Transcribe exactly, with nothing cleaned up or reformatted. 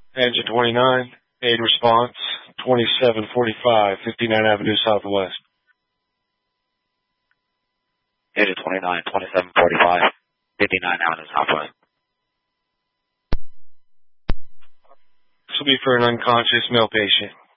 Engine twenty-nine, aid response, twenty-seven forty-five, fifty-nine Avenue Southwest. Engine twenty-nine, twenty-seven forty-five, fifty-nine Avenue Southwest. This will be for an unconscious male patient.